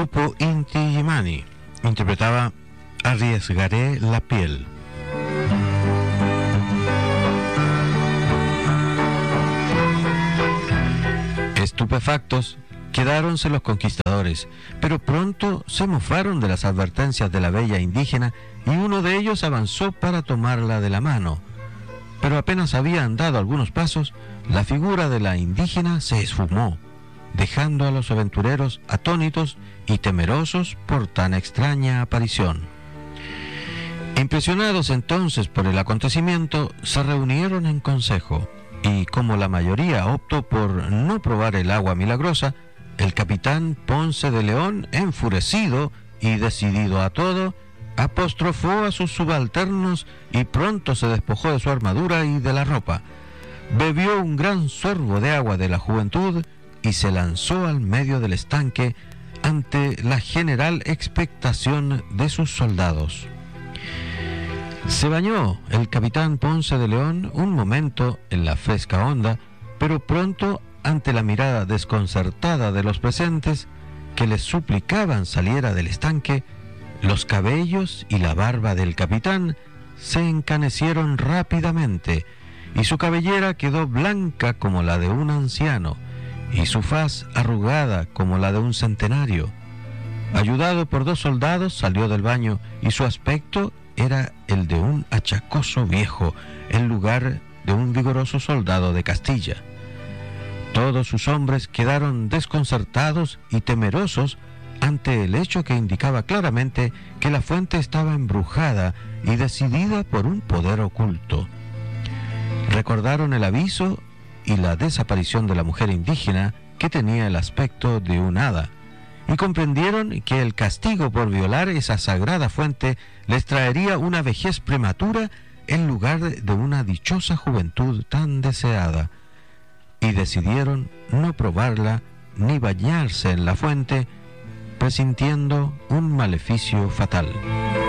grupo Inti Illimani interpretaba Arriesgaré la piel. Estupefactos, quedáronse los conquistadores, pero pronto se mofaron de las advertencias de la bella indígena y uno de ellos avanzó para tomarla de la mano. Pero apenas había andado algunos pasos, la figura de la indígena se esfumó, dejando a los aventureros atónitos y temerosos por tan extraña aparición. Impresionados entonces por el acontecimiento, se reunieron en consejo, y como la mayoría optó por no probar el agua milagrosa, el capitán Ponce de León, enfurecido y decidido a todo, apostrofó a sus subalternos y pronto se despojó de su armadura y de la ropa. Bebió un gran sorbo de agua de la juventud y se lanzó al medio del estanque ante la general expectación de sus soldados. Se bañó el capitán Ponce de León un momento en la fresca onda, pero pronto, ante la mirada desconcertada de los presentes, que les suplicaban saliera del estanque, los cabellos y la barba del capitán se encanecieron rápidamente, y su cabellera quedó blanca como la de un anciano, y su faz arrugada como la de un centenario. Ayudado por 2 soldados, salió del baño, y su aspecto era el de un achacoso viejo, en lugar de un vigoroso soldado de Castilla. Todos sus hombres quedaron desconcertados y temerosos ante el hecho que indicaba claramente que la fuente estaba embrujada y decidida por un poder oculto. Recordaron el aviso y la desaparición de la mujer indígena que tenía el aspecto de un hada, y comprendieron que el castigo por violar esa sagrada fuente les traería una vejez prematura en lugar de una dichosa juventud tan deseada, y decidieron no probarla ni bañarse en la fuente, presintiendo un maleficio fatal.